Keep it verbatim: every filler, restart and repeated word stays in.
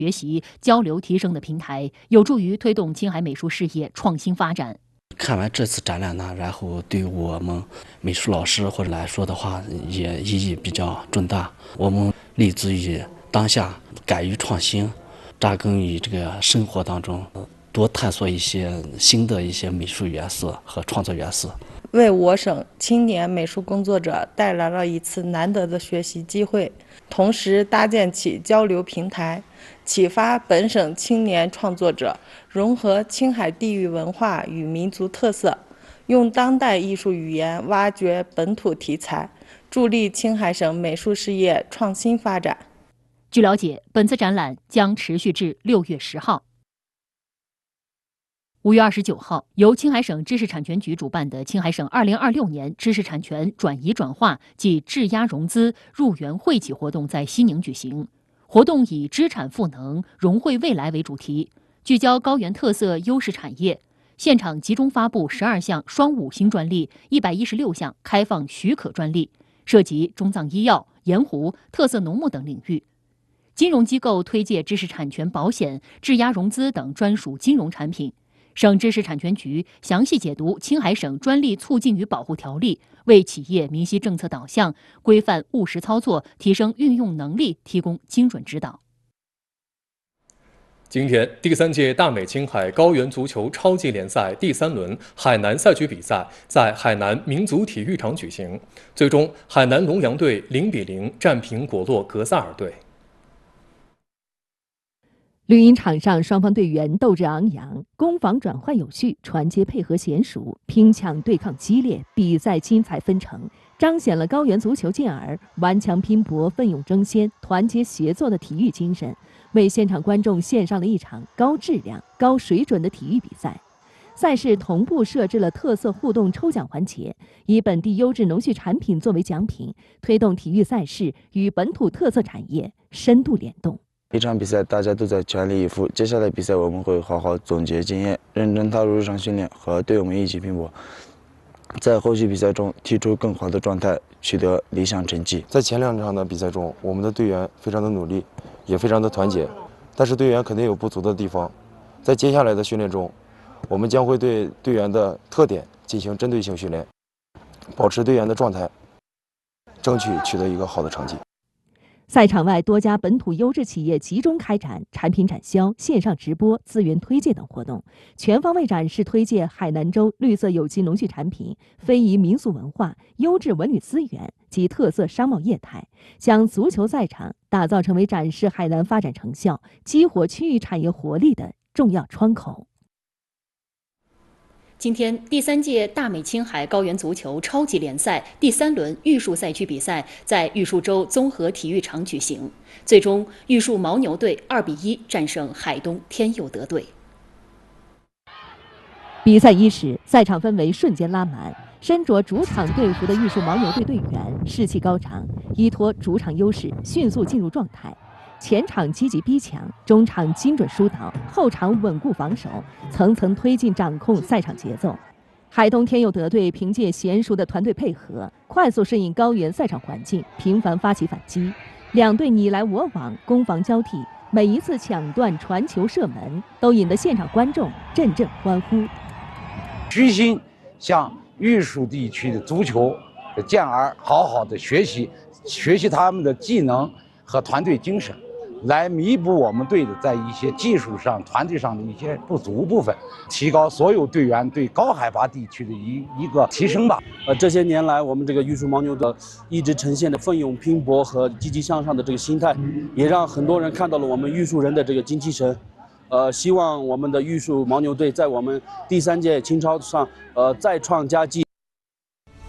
学习、交流、提升的平台，有助于推动青海美术事业创新发展。 看完这次展览呢，然后对我们美术老师或者来说的话，也意义比较重大。我们立足于当下，敢于创新，扎根于这个生活当中，多探索一些新的一些美术元素和创作元素， 为我省青年美术工作者带来了一次难得的学习机会，同时搭建起交流平台，启发本省青年创作者融合青海地域文化与民族特色，用当代艺术语言挖掘本土题材，助力青海省美术事业创新发展。 据了解，本次展览将持续至六月十号。五月二十九号，由青海省知识产权局主办的青海省二零二六年知识产权转移转化暨质押融资入园惠企活动在西宁举行。活动以知产赋能、融汇未来为主题，聚焦高原特色优势产业。现场集中发布十二项双五星专利、一百一十六项开放许可专利，涉及中藏医药、盐湖、特色农牧等领域。金融机构推介知识产权保险、质押融资等专属金融产品。省知识产权局详细解读青海省专利促进与保护条例，为企业明晰政策导向、规范务实操作、提升运用能力提供精准指导。 今天，第三届大美青海高原足球超级联赛第三轮海南赛区比赛在海南民族体育场举行，最终海南龙阳队零比零战平果洛格萨尔队。 绿茵场上，双方队员斗志昂扬，攻防转换有序，传接配合娴熟，拼抢对抗激烈，比赛精彩纷呈，彰显了高原足球健儿顽强拼搏、奋勇争先、团结协作的体育精神，为现场观众献上了一场高质量、高水准的体育比赛。赛事同步设置了特色互动抽奖环节，以本地优质农畜产品作为奖品，推动体育赛事与本土特色产业深度联动。 一场比赛大家都在全力以赴，接下来比赛我们会好好总结经验，认真踏入日常训练，和队友们一起拼搏，在后续比赛中踢出更好的状态，取得理想成绩。 在前两场的比赛中，我们的队员非常的努力，也非常的团结，但是队员肯定有不足的地方。在接下来的训练中，我们将会对队员的特点进行针对性训练，保持队员的状态，争取取得一个好的成绩。 赛场外，多家本土优质企业集中开展产品展销、线上直播、资源推介等活动，全方位展示推介海南州绿色有机农畜产品、非遗民俗文化、优质文旅资源及特色商贸业态，将足球赛场打造成为展示海南发展成效、激活区域产业活力的重要窗口。 今天，第三届大美青海高原足球超级联赛第三轮玉树赛区比赛在玉树州综合体育场举行，最终玉树牦牛队二比一战胜海东天佑德队。 比赛伊始，赛场氛围瞬间拉满，身着主场队服的玉树牦牛队队员士气高涨，依托主场优势迅速进入状态。前场积极逼抢，中场精准疏导，后场稳固防守，层层推进掌控赛场节奏。海东天佑德队凭借娴熟的团队配合，快速适应高原赛场环境，频繁发起反击。两队你来我往，攻防交替，每一次抢断、传球、射门，都引得现场观众阵阵欢呼。 虚心向玉树地区的足球的健儿好好的学习，学习他们的技能和团队精神，来弥补我们队的在一些技术上、团队上的一些不足部分，提高所有队员对高海拔地区的一一个提升吧。 呃，这些年来，我们这个玉树牦牛的一直呈现的奋勇拼搏和积极向上的这个心态，也让很多人看到了我们玉树人的这个精气神。呃，希望我们的玉树牦牛队在我们第三届青超上，呃，再创佳绩。